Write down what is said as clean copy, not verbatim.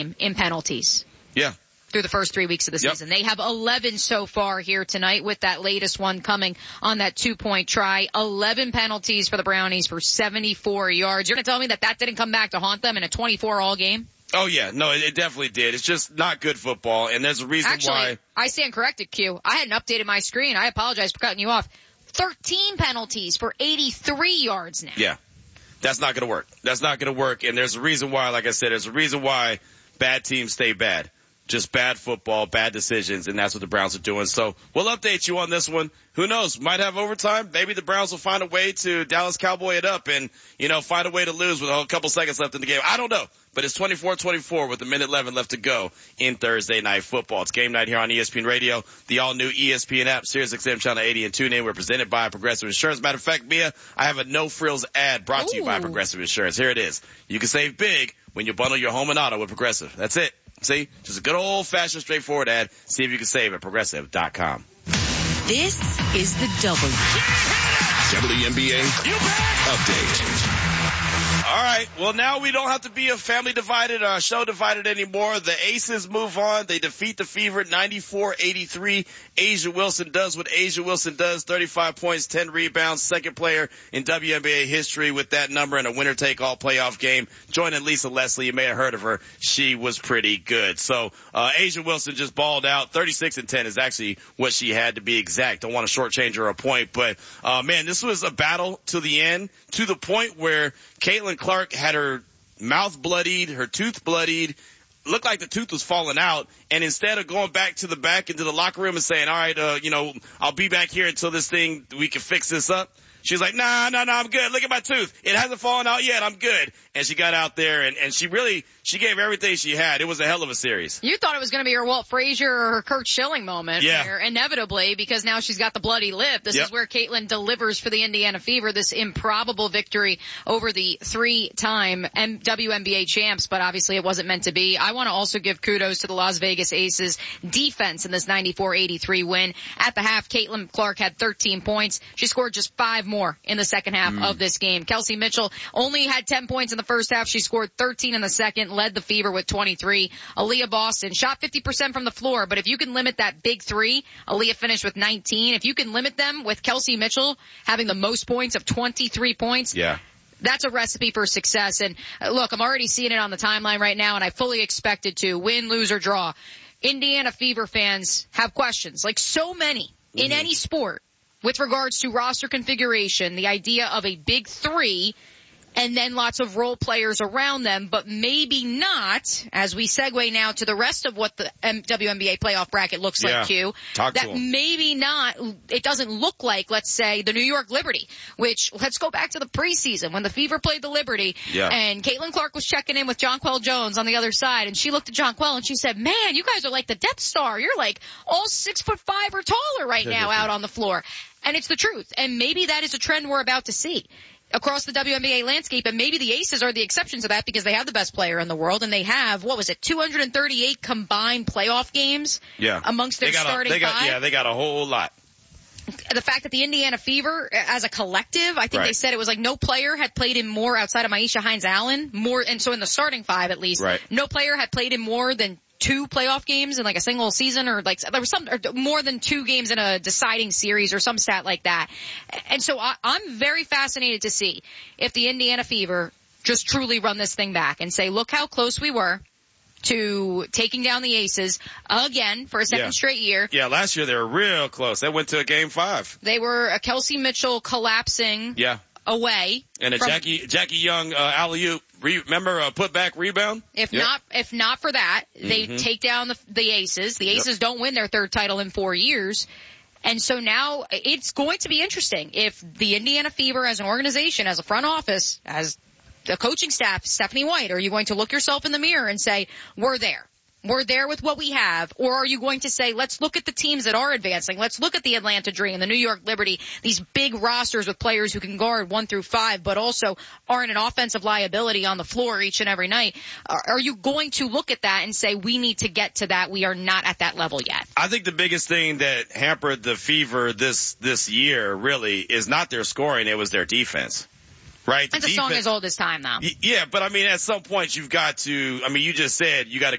in penalties. Yeah. Through the first 3 weeks of the season. They have 11 so far here tonight, with that latest one coming on that 2-point try. 11 penalties for the Brownies for 74 yards. You're going to tell me that didn't come back to haunt them in a 24-all game? Oh, yeah. No, it definitely did. It's just not good football, and there's a reason why. I stand corrected, Q. I hadn't updated my screen. I apologize for cutting you off. 13 penalties for 83 yards now. Yeah. That's not going to work. That's not going to work, and there's a reason why, like I said, there's a reason why bad teams stay bad. Just bad football, bad decisions, and that's what the Browns are doing. So we'll update you on this one. Who knows? Might have overtime. Maybe the Browns will find a way to Dallas Cowboy it up and, find a way to lose with a couple seconds left in the game. I don't know. But it's 24-24 with a minute 11 left to go in Thursday Night Football. It's game night here on ESPN Radio, the all-new ESPN app, SiriusXM Channel 80 and TuneIn. We're presented by Progressive Insurance. Matter of fact, Mia, I have a no-frills ad brought to you by Progressive Insurance. Here it is. You can save big when you bundle your home and auto with Progressive. That's it. See? Just a good old-fashioned, straightforward ad. See if you can save at Progressive.com. This is the WNBA update. All right. Well, now we don't have to be a family divided or a show divided anymore. The Aces move on. They defeat the Fever 94-83. A'ja Wilson does what A'ja Wilson does. 35 points, 10 rebounds. Second player in WNBA history with that number in a winner-take-all playoff game. Joining Lisa Leslie. You may have heard of her. She was pretty good. So, A'ja Wilson just balled out. 36 and 10 is actually what she had, to be exact. Don't want to shortchange her a point. But, man, this was a battle to the end, to the point where Caitlin Clark had her mouth bloodied, her tooth bloodied, looked like the tooth was falling out, and instead of going back to the back into the locker room and saying, all right, I'll be back here until we can fix this up, she's like, nah, I'm good. Look at my tooth. It hasn't fallen out yet. I'm good. And she got out there, and she gave everything she had. It was a hell of a series. You thought it was going to be her Walt Frazier or her Kurt Schilling moment. Yeah. Here, inevitably, because now she's got the bloody lip. This is where Caitlin delivers for the Indiana Fever, this improbable victory over the 3-time WNBA champs, but obviously it wasn't meant to be. I want to also give kudos to the Las Vegas Aces defense in this 94-83 win. At the half, Caitlin Clark had 13 points. She scored just 5 more in the second half of this game. Kelsey Mitchell only had 10 points in the first half. She scored 13 in the second, led the Fever with 23. Aaliyah Boston shot 50% from the floor, but if you can limit that big three, Aaliyah finished with 19. If you can limit them with Kelsey Mitchell having the most points of 23 points, that's a recipe for success. And look, I'm already seeing it on the timeline right now, and I fully expect it to. Win, lose, or draw. Indiana Fever fans have questions, like so many in any sport, with regards to roster configuration, the idea of a big three, and then lots of role players around them, but maybe not, as we segue now to the rest of what the WNBA playoff bracket looks like, Q, that maybe not, it doesn't look like, let's say, the New York Liberty, which, let's go back to the preseason when the Fever played the Liberty, and Caitlin Clark was checking in with Jonquel Jones on the other side, and she looked at Jonquel and she said, man, you guys are like the Death Star. You're like all 6'5" or taller right now out on the floor. And it's the truth. And maybe that is a trend we're about to see across the WNBA landscape, and maybe the Aces are the exception to that because they have the best player in the world, and they have, 238 combined playoff games amongst their starting five? They got a whole lot. The fact that the Indiana Fever, as a collective, I think they said it was like no player had played in more outside of Myisha Hines-Allen, and so in the starting five at least, no player had played in more than 2 playoff games in like a single season, or like there was or more than 2 games in a deciding series or some stat like that. And so I'm very fascinated to see if the Indiana Fever just truly run this thing back and say, look how close we were to taking down the Aces again for a second straight year. Yeah, last year they were real close. They went to a game 5. They were a Kelsey Mitchell collapsing away. And a Jackie Young alley-oop. Remember a put-back rebound? If not for that, they take down the Aces. The Aces don't win their 3rd title in 4 years. And so now it's going to be interesting if the Indiana Fever as an organization, as a front office, as the coaching staff, Stephanie White, are you going to look yourself in the mirror and say, we're there? We're there with what we have. Or are you going to say, let's look at the teams that are advancing. Let's look at the Atlanta Dream, the New York Liberty, these big rosters with players who can guard 1 through 5, but also aren't an offensive liability on the floor each and every night. Are you going to look at that and say, we need to get to that? We are not at that level yet. I think the biggest thing that hampered the Fever this year really is not their scoring. It was their defense. Right. It's a song as old as time, though. Yeah, but I mean, at some point you've got to, you just said you got to